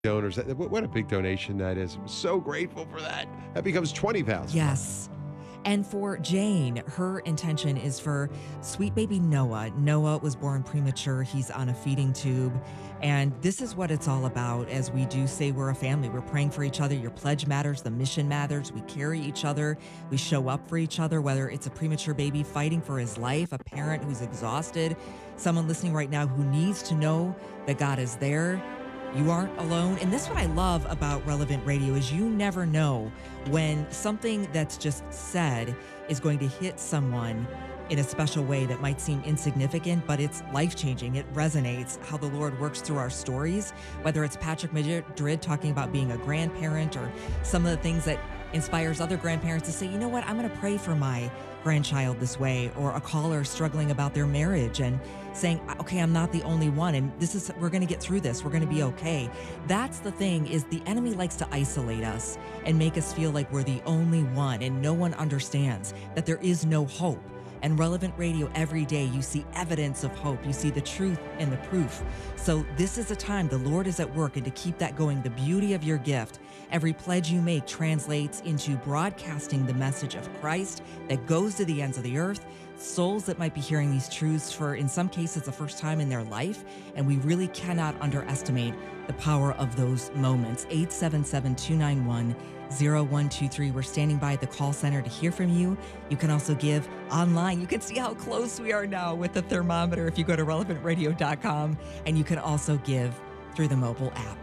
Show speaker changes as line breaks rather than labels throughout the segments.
donors. What a big donation that is. I'm so grateful for that. That becomes 20,000.
Yes. And for Jane, her intention is for sweet baby Noah. Noah was born premature. He's on a feeding tube. And this is what it's all about as we do say we're a family. We're praying for each other. Your pledge matters. The mission matters. We carry each other. We show up for each other, whether it's a premature baby fighting for his life, a parent who's exhausted, someone listening right now who needs to know that God is there. You aren't alone. And this is what I love about Relevant Radio is you never know when something that's just said is going to hit someone in a special way that might seem insignificant, but it's life-changing. It resonates how the Lord works through our stories, whether it's Patrick Madrid talking about being a grandparent or some of the things that inspires other grandparents to say, you know what, I'm going to pray for my grandchild this way, or a caller struggling about their marriage and saying, okay, I'm not the only one. And we're going to get through this. We're going to be okay. That's the thing is the enemy likes to isolate us and make us feel like we're the only one and no one understands that there is no hope. And Relevant Radio, every day you see evidence of hope. You see the truth and the proof. So this is a time the Lord is at work, and to keep that going, the beauty of your gift, every pledge you make translates into broadcasting the message of Christ that goes to the ends of the earth, souls that might be hearing these truths for, in some cases, the first time in their life. And we really cannot underestimate the power of those moments. 877-291-0123. We're standing by at the call center to hear from you. You can also give online. You can see how close we are now with the thermometer if you go to relevantradio.com, and you can also give through the mobile app.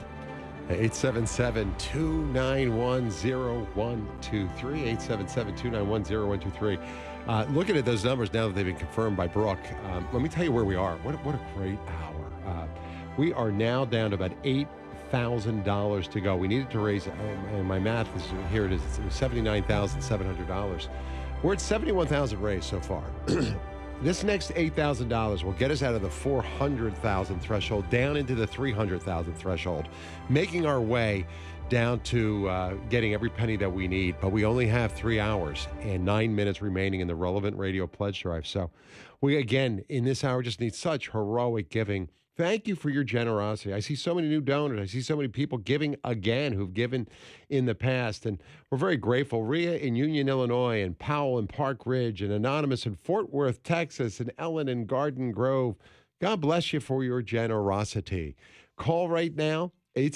877-291-0123. 877-291-0123. Looking at those numbers now that they've been confirmed by Brooke, let me tell you where we are. What a great hour. We are now down to about $8,000 to go. We needed to raise, and my math is, here it is, it was $79,700. We're at $71,000 raised so far. This next $8,000 will get us out of the $400,000 threshold down into the $300,000 threshold, making our way down to getting every penny that we need. But we only have 3 hours and 9 minutes remaining in the Relevant Radio Pledge Drive. So we, again, in this hour, just need such heroic giving. Thank you for your generosity. I see so many new donors. I see so many people giving again who've given in the past. And we're very grateful. Rhea in Union, Illinois, and Powell in Park Ridge, and Anonymous in Fort Worth, Texas, and Ellen in Garden Grove. God bless you for your generosity. Call right now,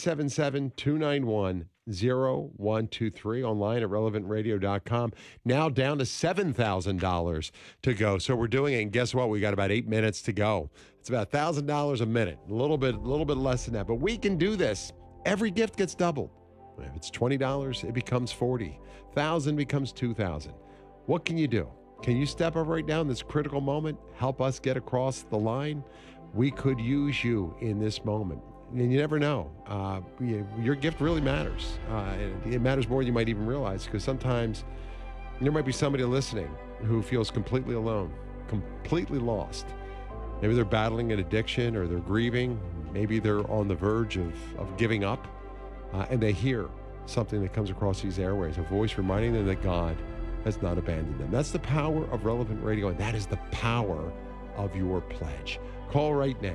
877-291-0123, online at relevantradio.com. Now down to $7,000 to go. So we're doing it, and guess what? We got about 8 minutes to go. It's about $1,000 a minute, a little bit less than that. But we can do this. Every gift gets doubled. If it's $20, it becomes $40. $1,000 becomes $2,000. What can you do? Can you step up right now in this critical moment? Help us get across the line? We could use you in this moment. And you never know. Your gift really matters. It matters more than you might even realize, because sometimes there might be somebody listening who feels completely alone, completely lost. Maybe they're battling an addiction, or they're grieving. Maybe they're on the verge of giving up, and they hear something that comes across these airways, a voice reminding them that God has not abandoned them. That's the power of Relevant Radio, and that is the power of your pledge. Call right now,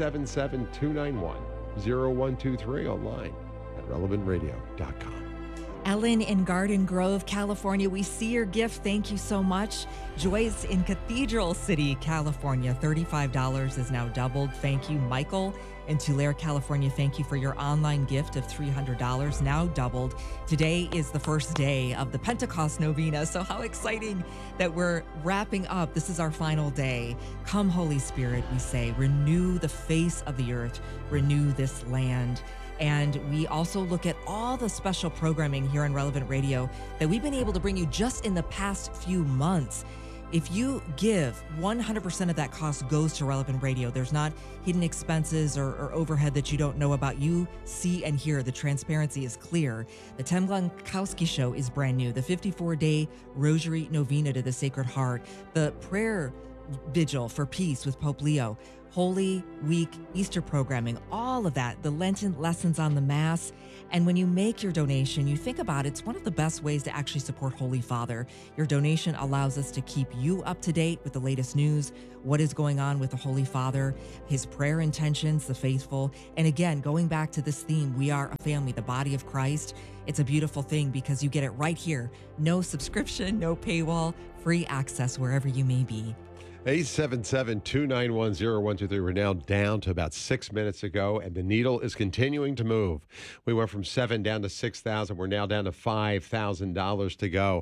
877-291-0123, online at relevantradio.com.
Ellen in Garden Grove, California, we see your gift. Thank you so much. Joyce in Cathedral City, California, $35 is now doubled. Thank you. Michael in Tulare, California, thank you for your online gift of $300, now doubled. Today is the first day of the Pentecost Novena, so how exciting that we're wrapping up. This is our final day. Come, Holy Spirit, we say, renew the face of the earth, renew this land. And we also look at all the special programming here on Relevant Radio that we've been able to bring you just in the past few months. If you give, 100% of that cost goes to Relevant Radio. There's not hidden expenses or overhead that you don't know about. You see and hear. The transparency is clear. The Tim Glankowski Show is brand new. The 54-day Rosary Novena to the Sacred Heart. The prayer vigil for peace with Pope Leo. Holy Week, Easter programming, all of that, the Lenten lessons on the Mass. And when you make your donation, you think about it, it's one of the best ways to actually support Holy Father. Your donation allows us to keep you up to date with the latest news, what is going on with the Holy Father, his prayer intentions, the faithful. And again, going back to this theme, we are a family, the body of Christ. It's a beautiful thing because you get it right here. No subscription, no paywall, free access wherever you may be.
877-291-0123. We're now down to about 6 minutes ago, and the needle is continuing to move. We went from 7 down to 6,000. We're now down to $5,000 to go.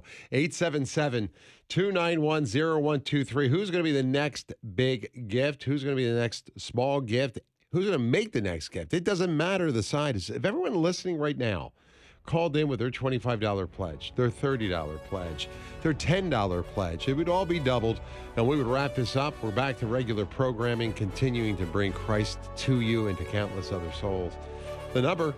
877-291-0123. Who's going to be the next big gift? Who's going to be the next small gift? Who's going to make the next gift? It doesn't matter the size. If everyone listening right now called in with their $25 pledge, their $30 pledge, their $10 pledge, it would all be doubled, and we would wrap this up. We're back to regular programming, continuing to bring Christ to you and to countless other souls. The number,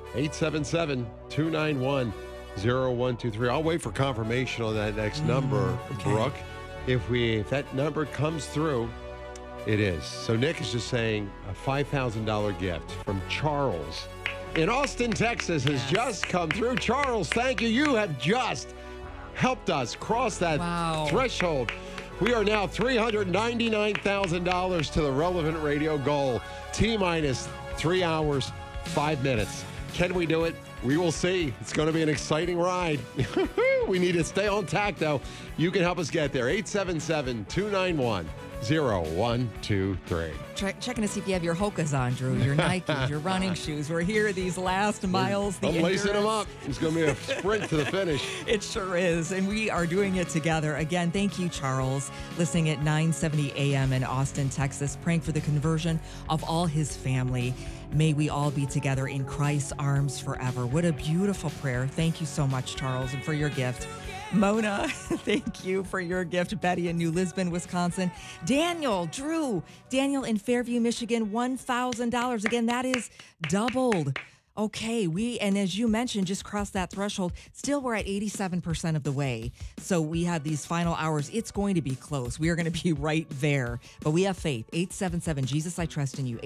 877-291-0123. I'll wait for confirmation on that next number,
okay.
Brooke. If that number comes through, it is. So Nick is just saying a $5,000 gift from Charles in Austin, Texas has just come through. Charles, thank you. You have just helped us cross that threshold. We are now $399,000 to the Relevant Radio goal. T-minus 3 hours, 5 minutes. Can we do it? We will see. It's going to be an exciting ride. We need to stay on tack, though. You can help us get there. 877-291-0123.
Checking to see if you have your Hokas on, Drew, your Nikes, your running shoes. We're here these last miles.
I'm lacing them up. It's going to be a sprint to the finish.
It sure is. And we are doing it together. Again, thank you, Charles, listening at 9:70 a.m. in Austin, Texas, praying for the conversion of all his family. May we all be together in Christ's arms forever. What a beautiful prayer. Thank you so much, Charles, and for your gift. Mona, thank you for your gift. Betty in New Lisbon, Wisconsin. Daniel in Fairview, Michigan, $1,000. Again, that is doubled. Okay, and as you mentioned, just crossed that threshold. Still, we're at 87% of the way. So we have these final hours. It's going to be close. We are going to be right there. But we have faith. 877, Jesus, I trust in you.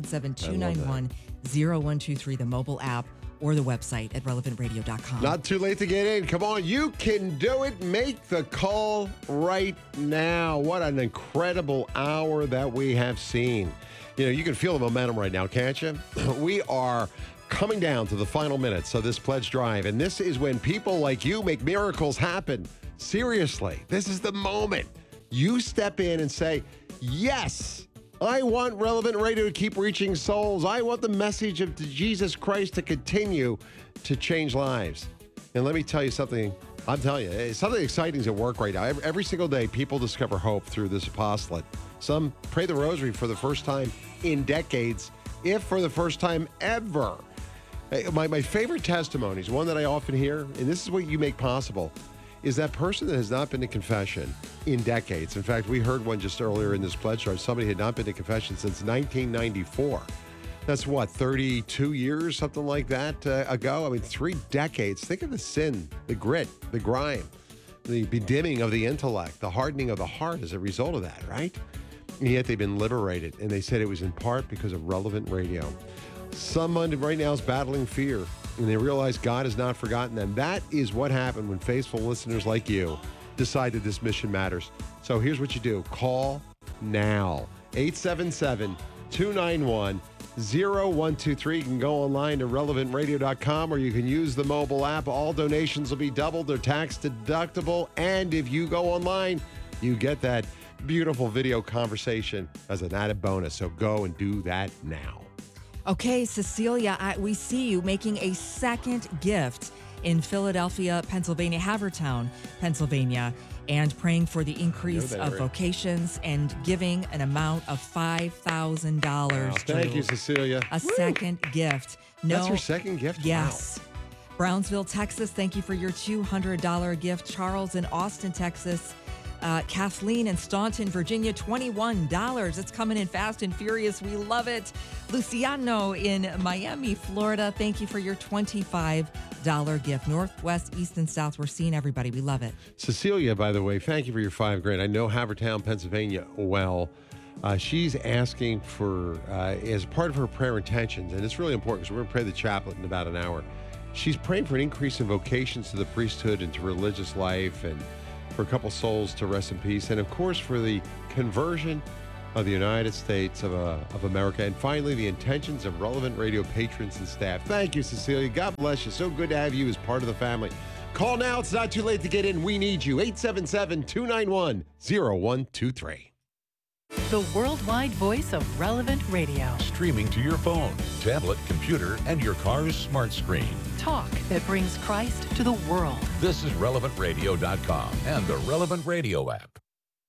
877-291-0123, the mobile app, or the website at relevantradio.com.
Not too late to get in. Come on, you can do it. Make the call right now. What an incredible hour that we have seen. You can feel the momentum right now, can't you? We are coming down to the final minutes of this pledge drive, and this is when people like you make miracles happen. Seriously, this is the moment. You step in and say, yes, I want Relevant Radio to keep reaching souls. I want the message of Jesus Christ to continue to change lives. And let me tell you something. I'm telling you, something exciting is at work right now. Every single day, people discover hope through this apostolate. Some pray the rosary for the first time in decades, if for the first time ever. My favorite testimonies, one that I often hear, and this is what you make possible, is that person that has not been to confession in decades. In fact, we heard one just earlier in this pledge drive. Somebody had not been to confession since 1994. That's what, 32 years, something like that ago? I mean, 3 decades. Think of the sin, the grit, the grime, the bedimming of the intellect, the hardening of the heart as a result of that, right? And yet they've been liberated. And they said it was in part because of Relevant Radio. Someone right now is battling fear, and they realize God has not forgotten them. That is what happened when faithful listeners like you decided this mission matters. So here's what you do. Call now. 877-291-0123. You can go online to relevantradio.com, or you can use the mobile app. All donations will be doubled. They're tax deductible. And if you go online, you get that beautiful video conversation as an added bonus. So go and do that now.
Okay, Cecilia, we see you making a second gift in Philadelphia, Pennsylvania, Havertown, Pennsylvania, and praying for the increase of vocations and giving an amount of $5,000.
Wow, thank you, Cecilia.
A second gift.
That's your second gift?
Yes.
Wow.
Brownsville, Texas, thank you for your $200 gift. Charles in Austin, Texas. Kathleen in Staunton, Virginia, $21. It's coming in fast and furious. We love it. Luciano in Miami, Florida, thank you for your $25 gift. Northwest, East, and South, we're seeing everybody. We love it.
Cecilia, by the way, thank you for your $5,000. I know Havertown, Pennsylvania well. She's asking for, as part of her prayer intentions, and it's really important because we're going to pray the chaplet in about an hour. She's praying for an increase in vocations to the priesthood and to religious life, and for a couple souls to rest in peace, and of course for the conversion of the United States of America, and finally the intentions of Relevant Radio patrons and staff. Thank you, Cecilia. God bless you. So good to have you as part of the family. Call now. It's not too late to get in. We need you. 877-291-0123.
The worldwide voice of Relevant Radio.
Streaming to your phone, tablet, computer, and your car's smart screen.
Talk that brings Christ to the world.
This is RelevantRadio.com and the Relevant Radio app.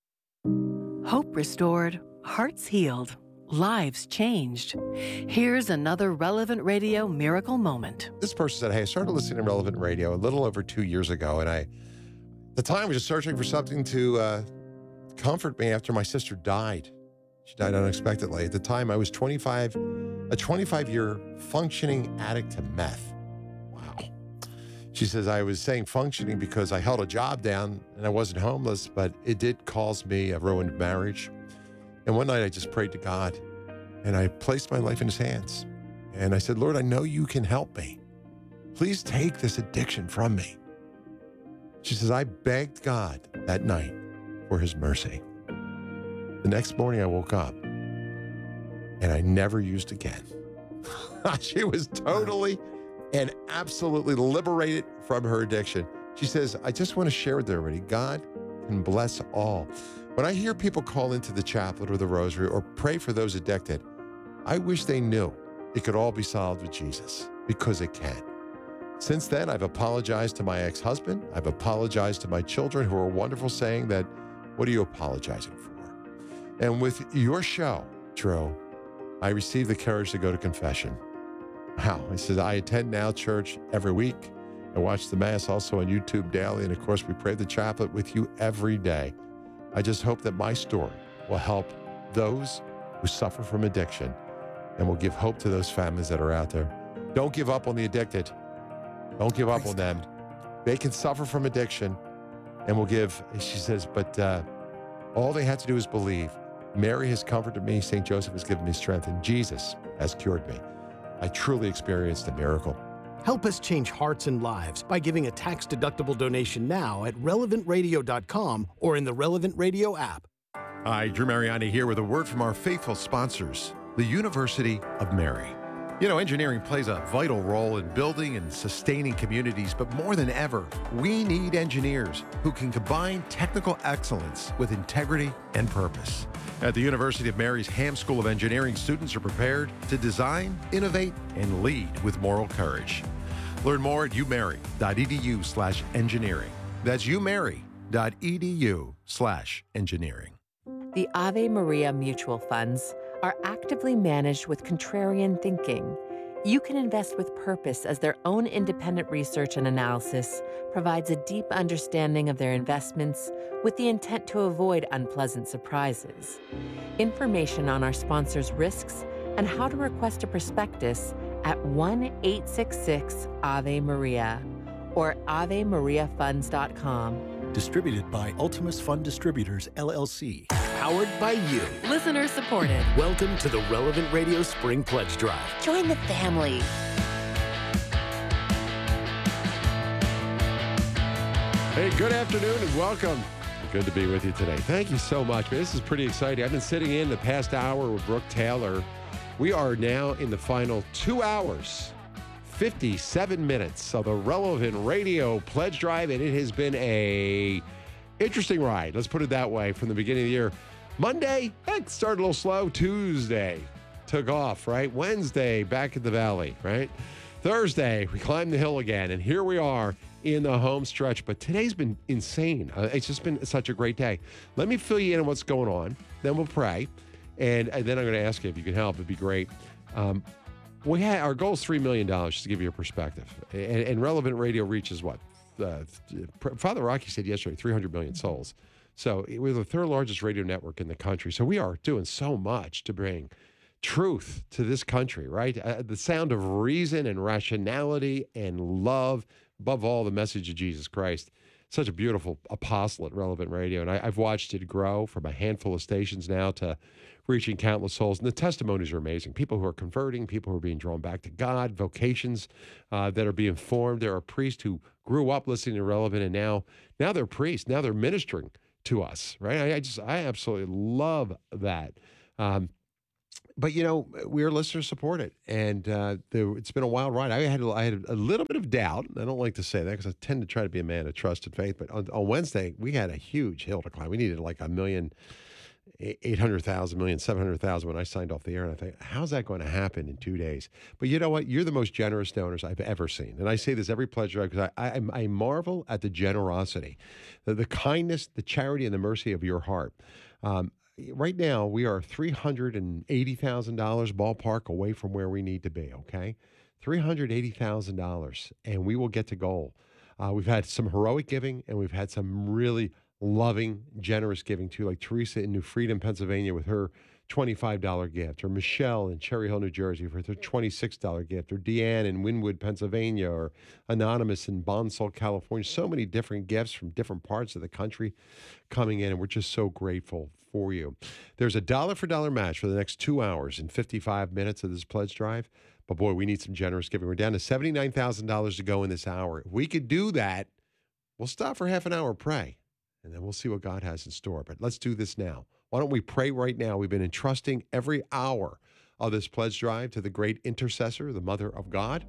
Hope restored, hearts healed, lives changed. Here's another Relevant Radio miracle moment.
This person said, hey, I started listening to Relevant Radio a little over 2 years ago, and at the time I was just searching for something to comfort me after my sister died. She died unexpectedly. At the time, I was 25, a 25-year functioning addict to meth. Wow. She says, I was saying functioning because I held a job down and I wasn't homeless, but it did cause me a ruined marriage. And one night I just prayed to God and I placed my life in his hands. And I said, Lord, I know you can help me. Please take this addiction from me. She says, I begged God that night for his mercy. The next morning I woke up and I never used again. She was totally and absolutely liberated from her addiction. She says, I just want to share with everybody, God can bless all. When I hear people call into the chaplet or the rosary or pray for those addicted, I wish they knew it could all be solved with Jesus, because it can. Since then, I've apologized to my ex-husband. I've apologized to my children, who are wonderful, saying that, what are you apologizing for? And with your show, Drew, I received the courage to go to confession. Wow. I said, I attend Now Church every week. I watch the Mass also on YouTube daily. And of course, we pray the chaplet with you every day. I just hope that my story will help those who suffer from addiction and will give hope to those families that are out there. Don't give up on the addicted. Don't give up on them. They can suffer from addiction and will give, she says, but all they have to do is believe. Mary has comforted me. St. Joseph has given me strength, and Jesus has cured me. I truly experienced a miracle.
Help us change hearts and lives by giving a tax-deductible donation now at relevantradio.com or in the Relevant Radio app.
Hi, Drew Mariani here with a word from our faithful sponsors, the University of Mary. You know, engineering plays a vital role in building and sustaining communities, but more than ever, we need engineers who can combine technical excellence with integrity and purpose. At the University of Mary's Ham School of Engineering, students are prepared to design, innovate, and lead with moral courage. Learn more at umary.edu/engineering. That's umary.edu/engineering.
The Ave Maria mutual funds are actively managed with contrarian thinking. You can invest with purpose, as their own independent research and analysis provides a deep understanding of their investments with the intent to avoid unpleasant surprises. Information on our sponsors' risks and how to request a prospectus at 1-866-AVE-MARIA or AveMariaFunds.com.
Distributed by Ultimus Fund Distributors, LLC. Powered by you.
Listener supported.
Welcome to the Relevant Radio Spring Pledge Drive.
Join the family.
Hey, good afternoon and welcome. Good to be with you today. Thank you so much. This is pretty exciting. I've been sitting in the past hour with Brooke Taylor. We are now in the final 2 hours, 57 minutes of the Relevant Radio Pledge Drive, and it has been a interesting ride. Let's put it that way from the beginning of the year. Monday, it started a little slow. Tuesday, took off, right? Wednesday, back at the valley, right? Thursday, we climbed the hill again, and here we are in the home stretch. But today's been insane. It's just been such a great day. Let me fill you in on what's going on. Then we'll pray, and then I'm going to ask you if you can help. It'd be great. Our goal is $3 million, just to give you a perspective. And Relevant Radio reaches what? Father Rocky said yesterday, 300 million souls. So we're the third largest radio network in the country. So we are doing so much to bring truth to this country, right? The sound of reason and rationality and love, above all, the message of Jesus Christ. such a beautiful apostle at Relevant Radio. And I've watched it grow from a handful of stations now to reaching countless souls. And the testimonies are amazing. People who are converting, people who are being drawn back to God, vocations that are being formed. There are priests who grew up listening to Relevant, and now they're priests. Now they're ministering to us, right? I absolutely love that. But we're listener supported, and it's been a wild ride. I had a little bit of doubt. I don't like to say that because I tend to try to be a man of trust and faith. But on Wednesday, we had a huge hill to climb. We needed like 1,800,000, 1,700,000 when I signed off the air. And I think, how's that going to happen in 2 days? But you know what? You're the most generous donors I've ever seen, and I say this every pledge drive because I marvel at the generosity, the kindness, the charity, and the mercy of your heart. Right now, we are $380,000 ballpark away from where we need to be, okay? $380,000, and we will get to goal. We've had some heroic giving, and we've had some really loving, generous giving, too, like Teresa in New Freedom, Pennsylvania, with her $25 gift, or Michelle in Cherry Hill, New Jersey, for her $26 gift, or Deanne in Wynwood, Pennsylvania, or Anonymous in Bonsall, California. So many different gifts from different parts of the country coming in, and we're just so grateful for you. There's a dollar-for-dollar match for the next 2 hours and 55 minutes of this pledge drive. But boy, we need some generous giving. We're down to $79,000 to go in this hour. If we could do that, we'll stop for half an hour, pray, and then we'll see what God has in store. But let's do this now. Why don't we pray right now? We've been entrusting every hour of this pledge drive to the great intercessor, the Mother of God.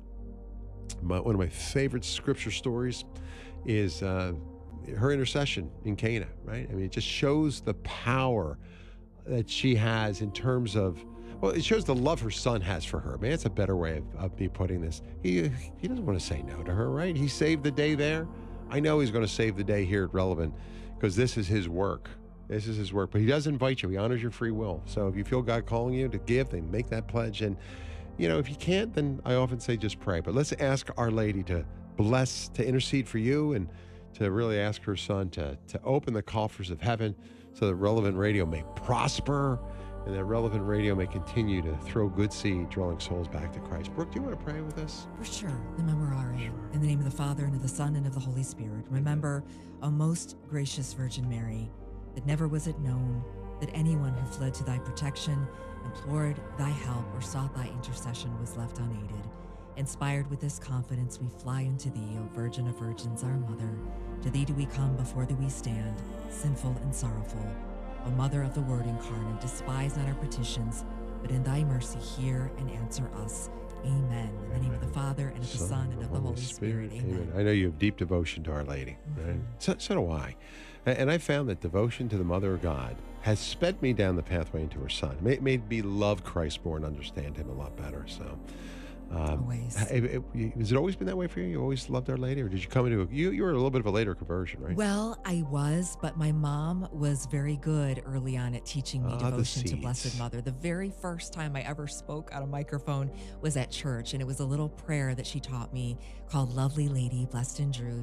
One of my favorite scripture stories is her intercession in Cana, right? I mean, it just shows the power that she has in terms of, well, it shows the love her son has for her. Man, it's a better way of me putting this. He doesn't want to say no to her, right? He saved the day there. I know he's going to save the day here at Relevant because this is his work. This is his work. But he does invite you. He honors your free will. So if you feel God calling you to give, then make that pledge. And, if you can't, then I often say just pray. But let's ask Our Lady to bless, to intercede for you, and to really ask her son to open the coffers of heaven so that Relevant Radio may prosper and that Relevant Radio may continue to throw good seed, drawing souls back to Christ. Brooke, do you want to pray with us?
For sure. The Memorare. In the name of the Father, and of the Son, and of the Holy Spirit. Remember, O most gracious Virgin Mary, that never was it known that anyone who fled to thy protection, implored thy help, or sought thy intercession was left unaided. Inspired with this confidence, we fly unto thee, O Virgin of Virgins, our Mother. To thee do we come, before thee we stand, sinful and sorrowful. O Mother of the Word incarnate, despise not our petitions, but in thy mercy hear and answer us. Amen. In the name of the Father, and of the Son, and of the Holy Spirit. Amen.
I know you have deep devotion to Our Lady, right? So do I. And I found that devotion to the Mother of God has sped me down the pathway into her Son. It made me love Christ more and understand him a lot better. So,
Always.
Has it always been that way for you? You always loved Our Lady, or did you come into you were a little bit of a later conversion, right?
Well, I was, but my mom was very good early on at teaching me devotion to Blessed Mother. The very first time I ever spoke on a microphone was at church, and it was a little prayer that she taught me called "Lovely Lady, dressed in Drew,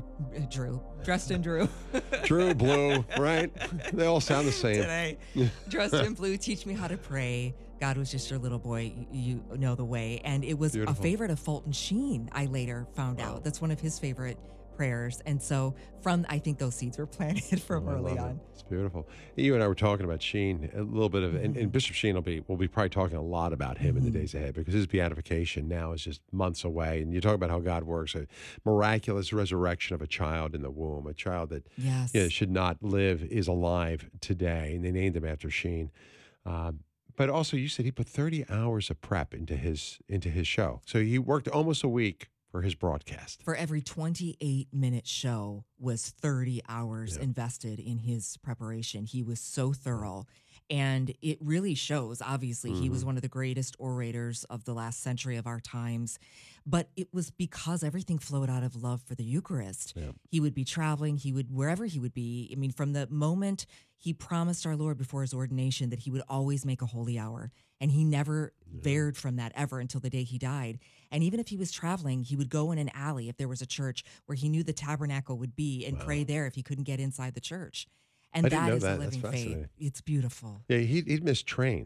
Drew, blue, right? They all sound the same.
Today, dressed in blue, teach me how to pray. God was just your little boy. You know the way. And it was
Beautiful.
A favorite of Fulton Sheen, I later found out. That's one of his favorite prayers. And so I think those seeds were planted from early on.
It's beautiful. You and I were talking about Sheen a little bit of, and Bishop Sheen we'll be probably talking a lot about him in the days ahead, because his beatification now is just months away. And you talk about how God works, a miraculous resurrection of a child in the womb, a child that should not live is alive today. And they named him after Sheen. But also, you said he put 30 hours of prep into his show. So he worked almost a week for his broadcast.
For every 28-minute show was 30 hours invested in his preparation. He was so thorough. And it really shows, obviously, he was one of the greatest orators of the last century of our times. But it was because everything flowed out of love for the Eucharist. Yeah. He would be traveling, wherever he would be. I mean, from the moment he promised our Lord before his ordination that he would always make a holy hour. And he never veered from that ever until the day he died. And even if he was traveling, he would go in an alley if there was a church where he knew the tabernacle would be and pray there if he couldn't get inside the church. And that is a living faith. It's beautiful.
Yeah, he'd miss trains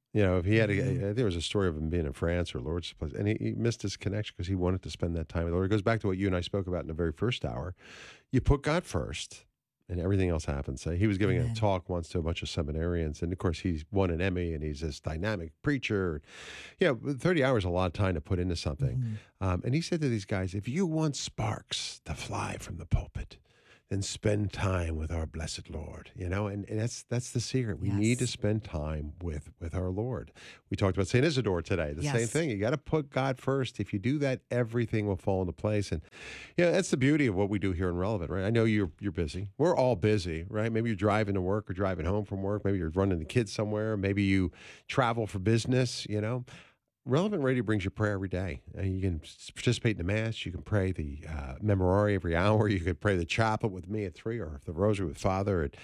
You know, if he had, there was a story of him being in France or Lord's place, and he missed his connection because he wanted to spend that time with the Lord. It goes back to what you and I spoke about in the very first hour. You put God first, and everything else happens. So he was giving a
Amen.
talk once to a bunch of seminarians, and of course, he's won an Emmy, and he's this dynamic preacher. Yeah, 30 hours is a lot of time to put into something. And he said to these guys, if you want sparks to fly from the pulpit, then spend time with our blessed Lord, you know, and that's the secret. We need to
Yes.
spend time with our Lord. We talked about St. Isidore today, the same
Yes.
thing. You got to put God first. If you do that, everything will fall into place. And yeah, that's the beauty of what we do here in Relevant, right? I know you're busy. We're all busy, right? Maybe you're driving to work or driving home from work. Maybe you're running the kids somewhere. Maybe you travel for business, you know. Relevant Radio brings you prayer every day. You can participate in the Mass. You can pray the Memorare every hour. You can pray the Chaplet with me at 3 or the Rosary with Father at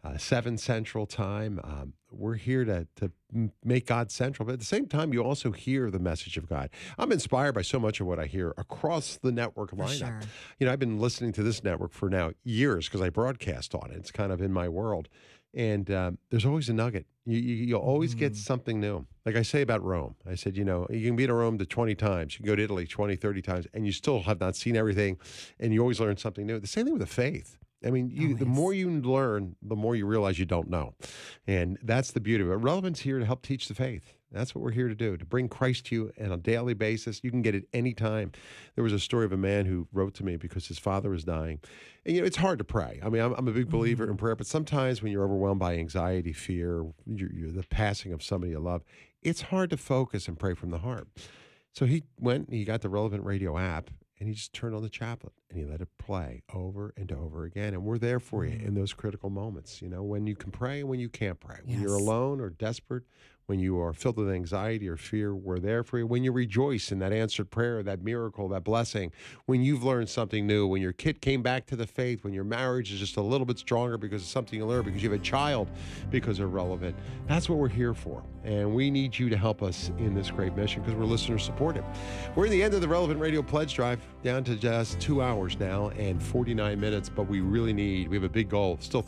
7 Central Time. We're here to make God central. But at the same time, you also hear the message of God. I'm inspired by so much of what I hear across the network lineup.
sure.
You know, I've been listening to this network for now years because I broadcast on it. It's kind of in my world. And there's always a nugget. You'll always get something new. Like I say about Rome. I said, you know, you can be to Rome 20 times. You can go to Italy 20, 30 times, and you still have not seen everything, and you always learn something new. The same thing with the faith. I mean, the more you learn, the more you realize you don't know. And that's the beauty of it. Relevance here to help teach the faith. That's what we're here to do, to bring Christ to you on a daily basis. You can get it anytime. There was a story of a man who wrote to me because his father was dying. And, you know, it's hard to pray. I mean, I'm a big believer in prayer, but sometimes when you're overwhelmed by anxiety, fear, you're the passing of somebody you love, it's hard to focus and pray from the heart. So he went, he got the Relevant Radio app, and he just turned on the chaplet and he let it play over and over again. And we're there for you in those critical moments, you know, when you can pray and when you can't pray, when you're
Yes.
alone or desperate, when you are filled with anxiety or fear, we're there for you. When you rejoice in that answered prayer, that miracle, that blessing, when you've learned something new, when your kid came back to the faith, when your marriage is just a little bit stronger because of something you learned, because you have a child, because they're relevant. That's what we're here for. And we need you to help us in this great mission because we're listener supported. We're in the end of the Relevant Radio Pledge Drive, down to just 2 hours now and 49 minutes, but we have a big goal, still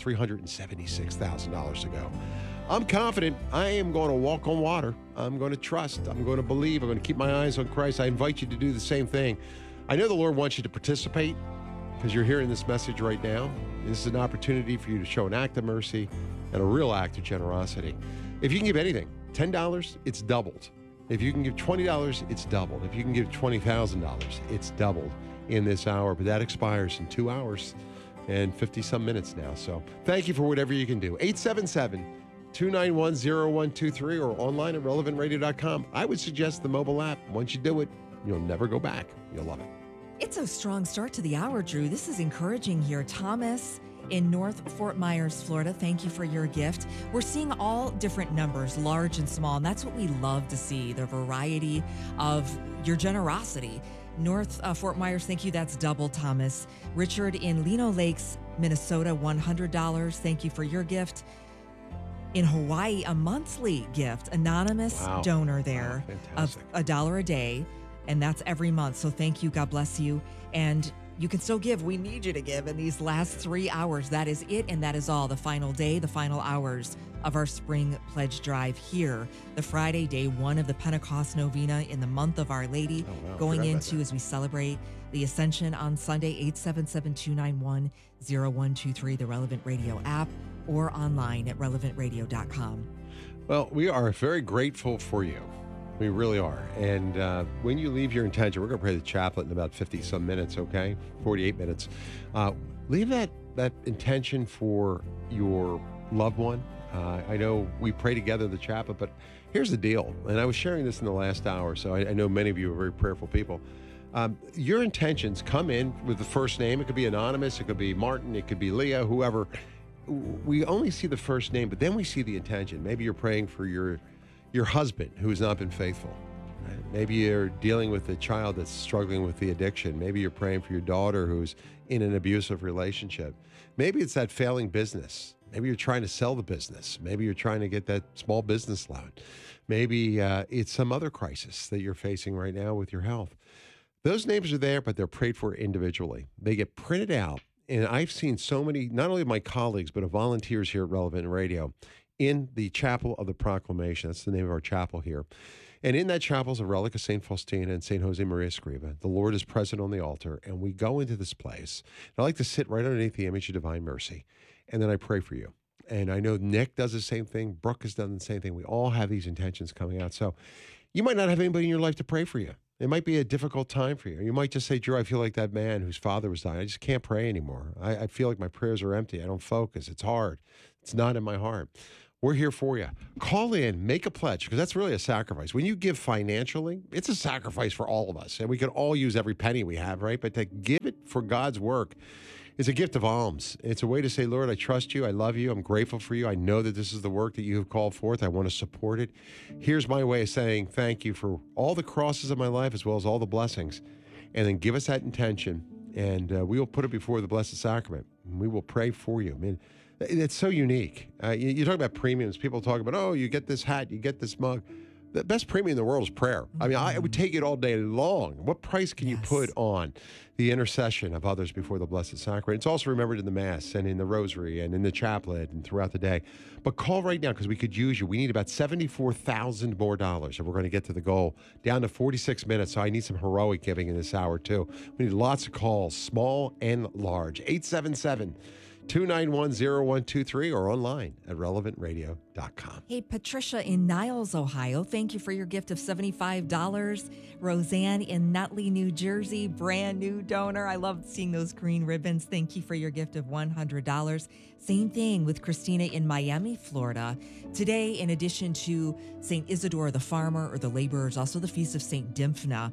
$376,000 to go. I'm confident I am going to walk on water. I'm going to trust. I'm going to believe. I'm going to keep my eyes on Christ. I invite you to do the same thing. I know the Lord wants you to participate because you're hearing this message right now. This is an opportunity for you to show an act of mercy and a real act of generosity. If you can give anything, $10, it's doubled. If you can give $20, it's doubled. If you can give $20,000, it's doubled in this hour. But that expires in 2 hours and 50-some minutes now. So thank you for whatever you can do. 877-291-0123 or online at relevantradio.com. I would suggest the mobile app. Once you do it, you'll never go back. You'll love it.
It's a strong start to the hour, Drew. This is encouraging here. Thomas in North Fort Myers, Florida, thank you for your gift. We're seeing all different numbers, large and small, and that's what we love to see, the variety of your generosity. North Fort Myers, thank you. That's double, Thomas. Richard in Lino Lakes, Minnesota, $100. Thank you for your gift. In Hawaii, a monthly gift, anonymous
Wow.
donor there
Wow,
of
fantastic.
$1 a day, and that's every month. So thank you. God bless you. And you can still give. We need you to give in these last 3 hours. That is it, and that is all. The final day, the final hours of our spring pledge drive here. The Friday, day one of the Pentecost Novena in the month of Our Lady,
Oh, wow.
going
Forgot about
into
that.
as we celebrate the Ascension on Sunday, 877-291-0123, the Relevant Radio app, or online at relevantradio.com.
Well, we are very grateful for you. We really are. And when you leave your intention, we're going to pray the chaplet in about 50-some minutes, okay? 48 minutes. Leave that intention for your loved one. I know we pray together the chaplet, but here's the deal. And I was sharing this in the last hour, so I know many of you are very prayerful people. Your intentions come in with the first name. It could be anonymous. It could be Martin. It could be Leah, whoever. We only see the first name, but then we see the intention. Maybe you're praying for your husband who has not been faithful. Right? Maybe you're dealing with a child that's struggling with the addiction. Maybe you're praying for your daughter who's in an abusive relationship. Maybe it's that failing business. Maybe you're trying to sell the business. Maybe you're trying to get that small business loan. Maybe it's some other crisis that you're facing right now with your health. Those names are there, but they're prayed for individually. They get printed out. And I've seen so many, not only of my colleagues, but of volunteers here at Relevant Radio, in the Chapel of the Proclamation. That's the name of our chapel here. And in that chapel is a relic of St. Faustina and St. Jose Maria Escriva. The Lord is present on the altar, and we go into this place. And I like to sit right underneath the image of Divine Mercy, and then I pray for you. And I know Nick does the same thing. Brooke has done the same thing. We all have these intentions coming out. So you might not have anybody in your life to pray for you. It might be a difficult time for you. You might just say, Drew, I feel like that man whose father was dying. I just can't pray anymore. I feel like my prayers are empty. I don't focus. It's hard. It's not in my heart. We're here for you. Call in, make a pledge, because that's really a sacrifice. When you give financially, it's a sacrifice for all of us. And we can all use every penny we have, right? But to give it for God's work is a gift of alms. It's a way to say, Lord, I trust you. I love you. I'm grateful for you. I know that this is the work that you have called forth. I want to support it. Here's my way of saying thank you for all the crosses of my life as well as all the blessings. And then give us that intention, and we will put it before the Blessed Sacrament. And we will pray for you. I mean, it's so unique. You talk about premiums. People talk about, oh, you get this hat, you get this mug. The best premium in the world is prayer. I mean, I would take it all day long. What price can you put on the intercession of others before the Blessed Sacrament? It's also remembered in the Mass and in the Rosary and in the chaplet and throughout the day. But call right now because we could use you. We need about $74,000 more dollars if we're going to get to the goal. Down to 46 minutes, so I need some heroic giving in this hour, too. We need lots of calls, small and large. 877-291-0123 or online at relevantradio.com.
Hey, Patricia in Niles, Ohio, thank you for your gift of $75. Roseanne in Nutley, New Jersey, brand new donor. I love seeing those green ribbons. Thank you for your gift of $100. Same thing with Christina in Miami, Florida. Today, in addition to St. Isidore the Farmer or the Laborers, also the Feast of St. Dymphna,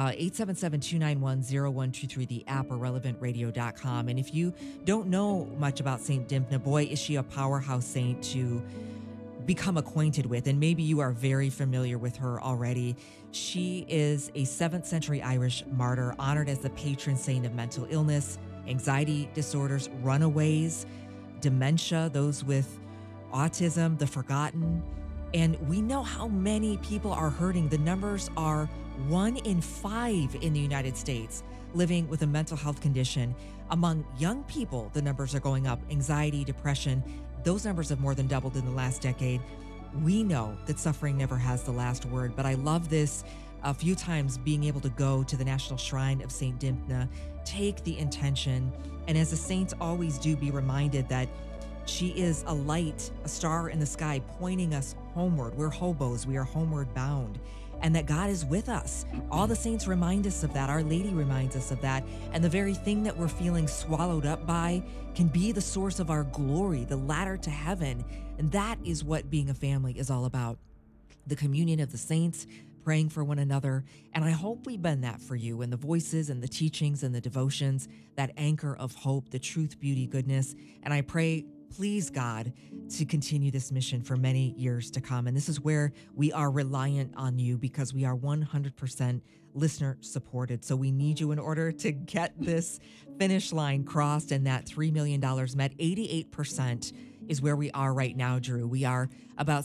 877-291-0123, the app or relevantradio.com. And if you don't know much about St. Dymphna, boy, is she a powerhouse saint to become acquainted with. And maybe you are very familiar with her already. She is a 7th century Irish martyr, honored as the patron saint of mental illness, anxiety disorders, runaways, dementia, those with autism, the forgotten. And we know how many people are hurting. The numbers are 1 in 5 in the United States living with a mental health condition. Among young people, the numbers are going up. Anxiety, depression, those numbers have more than doubled in the last decade. We know that suffering never has the last word, but I love this. A few times being able to go to the National Shrine of St. Dymphna, take the intention, and as the saints always do, be reminded that she is a light, a star in the sky, pointing us homeward. We're hobos, we are homeward bound, and that God is with us. All the saints remind us of that. Our Lady reminds us of that. And the very thing that we're feeling swallowed up by can be the source of our glory, the ladder to heaven. And that is what being a family is all about. The communion of the saints, praying for one another. And I hope we've been that for you in the voices and the teachings and the devotions, that anchor of hope, the truth, beauty, goodness. And I pray, please, God, to continue this mission for many years to come. And this is where we are reliant on you because we are 100% listener supported. So we need you in order to get this finish line crossed and that $3 million met. 88% is where we are right now, Drew. We are about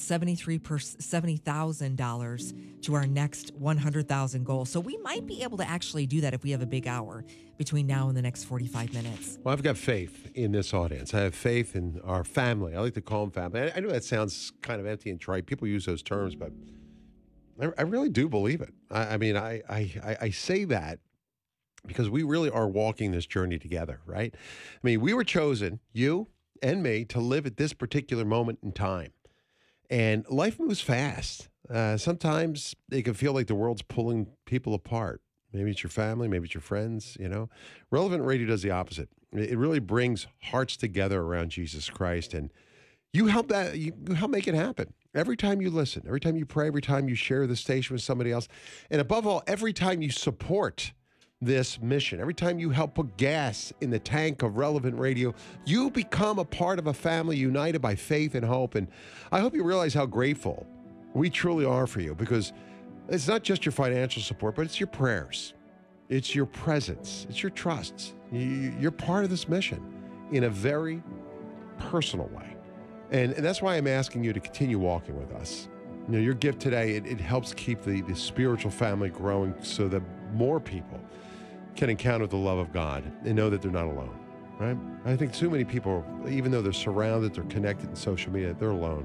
$70,000 to our next 100,000 goal. So we might be able to actually do that if we have a big hour between now and the next 45 minutes.
Well, I've got faith in this audience. I have faith in our family. I like to call them family. I know that sounds kind of empty and trite. People use those terms, but I really do believe it. I say that because we really are walking this journey together, right? I mean, we were chosen, you and me, to live at this particular moment in time. And life moves fast. Sometimes it can feel like the world's pulling people apart. Maybe it's your family, maybe it's your friends, you know. Relevant Radio does the opposite. It really brings hearts together around Jesus Christ, and you help make it happen. Every time you listen, every time you pray, every time you share the station with somebody else, and above all, every time you support this mission, every time you help put gas in the tank of Relevant Radio, you become a part of a family united by faith and hope. And I hope you realize how grateful we truly are for you, because it's not just your financial support, but it's your prayers. It's your presence. It's your trust. You're part of this mission in a very personal way. And that's why I'm asking you to continue walking with us. You know, your gift today, it helps keep the spiritual family growing so that more people can encounter the love of God and know that they're not alone, right? I think too many people, even though they're surrounded, they're connected in social media, they're alone.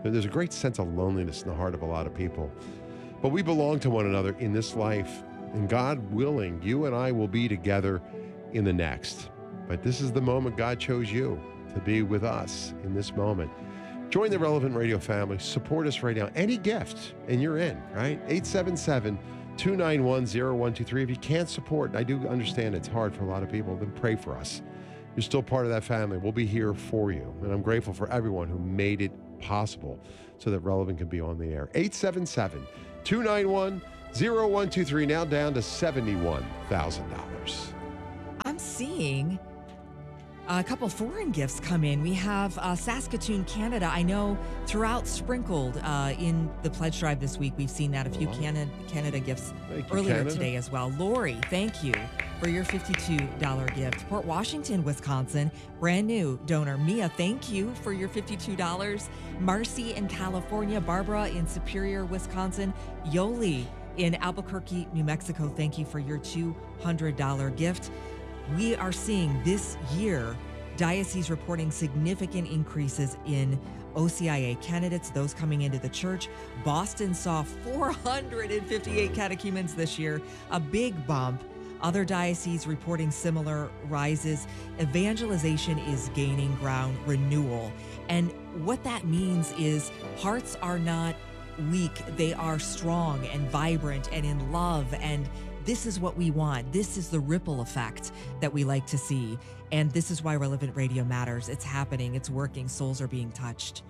There's a great sense of loneliness in the heart of a lot of people. But we belong to one another in this life. And God willing, you and I will be together in the next. But this is the moment God chose you to be with us in this moment. Join the Relevant Radio family. Support us right now. Any gift, and you're in, right? 877-291-0123. If you can't support, and I do understand it's hard for a lot of people, then pray for us. You're still part of that family. We'll be here for you. And I'm grateful for everyone who made it possible so that Relevant can be on the air. 877-291-0123, now down to $71,000.
I'm seeing a couple foreign gifts come in. We have Saskatoon, Canada. I know throughout sprinkled in the pledge drive this week, we've seen that a few Canada gifts earlier
Canada.
today as well. Lori, thank you for your $52 gift. Port Washington, Wisconsin, brand new donor. Mia, thank you for your $52. Marcy in California, Barbara in Superior, Wisconsin, Yoli in Albuquerque, New Mexico, thank you for your $200 gift. We are seeing this year dioceses reporting significant increases in OCIA candidates, those coming into the church. Boston saw 458 catechumens this year, a big bump. Other dioceses reporting similar rises. Evangelization is gaining ground, renewal. And what that means is hearts are not weak, they are strong and vibrant and in love, and this is what we want. This is the ripple effect that we like to see. And this is why Relevant Radio matters. It's happening. It's working. Souls are being touched.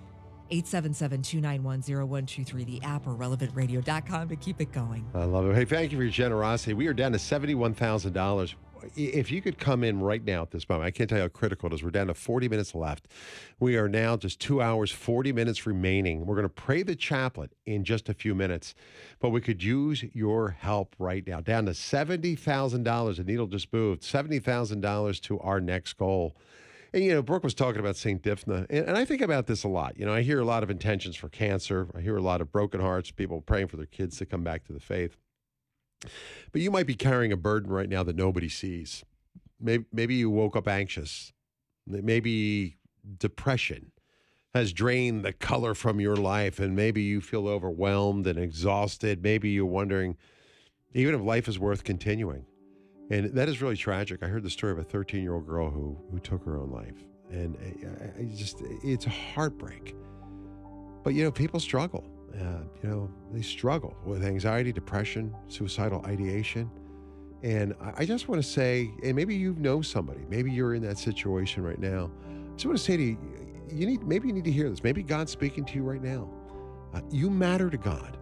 877-291-0123, the app, or relevantradio.com to keep it going.
I love it. Hey, thank you for your generosity. We are down to $71,000. If you could come in right now at this moment, I can't tell you how critical it is. We're down to 40 minutes left. We are now just 2 hours, 40 minutes remaining. We're going to pray the chaplet in just a few minutes, but we could use your help right now. Down to $70,000. The needle just moved. $70,000 to our next goal. And, Brooke was talking about St. Diphnah, and I think about this a lot. I hear a lot of intentions for cancer. I hear a lot of broken hearts, people praying for their kids to come back to the faith. But you might be carrying a burden right now that nobody sees. Maybe you woke up anxious. Maybe depression has drained the color from your life, and maybe you feel overwhelmed and exhausted. Maybe you're wondering even if life is worth continuing. And that is really tragic. I heard the story of a 13-year-old girl who took her own life. And it's a heartbreak. But, people struggle. They struggle with anxiety, depression, suicidal ideation. And I just want to say, and maybe you know somebody, maybe you're in that situation right now. I just want to say to you, maybe you need to hear this. Maybe God's speaking to you right now. You matter to God.